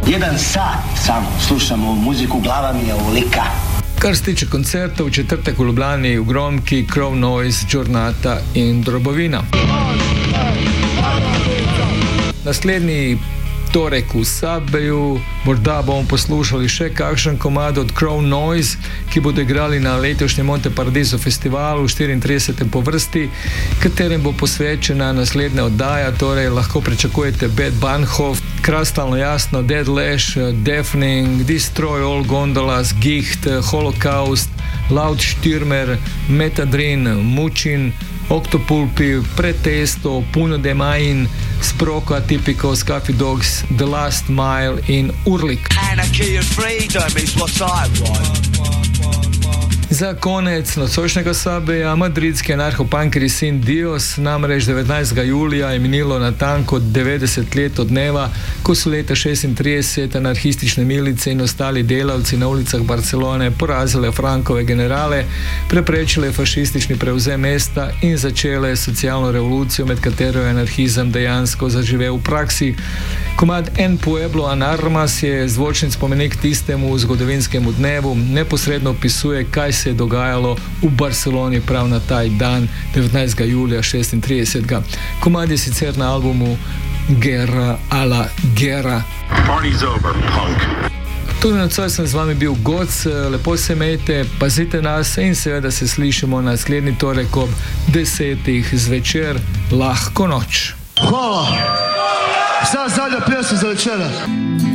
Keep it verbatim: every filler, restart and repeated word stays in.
Jedan sat samo slušam ovu muziku, glava mi je ovolika. Kar se tiče koncerta, v četrtek v Ljubljani v Gromki, Crow Noise, Giornata in Drobovina. Naslednji torek v Subwayu, morda bomo poslušali še kakšen komad od Crow Noise, ki bodo igrali na letošnjem Monte Paradiso festivalu, štiriintridesetem po vrsti, katerem bo posvečena naslednja oddaja, torej lahko pričakujete Bad Bahnhof, Kristalno jasno, Dead Lash, Deafening, Destroy All Gondolas, Gicht, Holocaust, Loud Stürmer, Metadrin, Mučin, Octopulpi, Pretesto, Puno de Main, Sproko Atypico, Scuffy Dogs, The Last Mile in Urlik. Anarchy and freedom is what I want. Za konec nocojšnjega Subwaya, madridski anarcho-punkeri Sin Dios, namreč devetnajstega julija je minilo natanko devetdeset let od dneva, ko so leta šestintrideset anarhistične milice in ostali delavci na ulicah Barcelone porazile Frankove generale, preprečile fašistični prevzem mesta in začele socialno revolucijo, med katero je anarhizem dejansko zaživel v praksi. Komad En Pueblo en Armas je zvočni spomenik tistemu zgodovinskemu dnevu, neposredno opisuje, kaj se je dogajalo v Barceloni prav na taj dan, devetnajstega julija šestintridesetega. Komad je sicer na albumu Guerra a la Guerra. Party's over, punk. Tudi nocoj sem z vami bil Goc, lepo se imejte, pazite nas in seveda se slišimo naslednji torek ob desetih zvečer. Lahko noč. Hvala. Sad zadnja pjesma za večera.